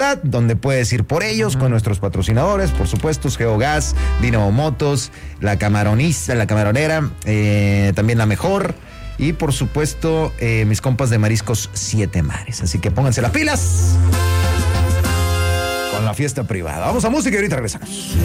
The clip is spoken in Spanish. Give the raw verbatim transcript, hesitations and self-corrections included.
donde puedes ir por ellos con nuestros patrocinadores, por supuesto, Geogas, Dinamo Motos, la camaronista, la camaronera, eh, también la mejor. Y por supuesto, eh, mis compas de Mariscos Siete Mares. Así que pónganse las pilas con la fiesta privada. Vamos a música y ahorita regresamos.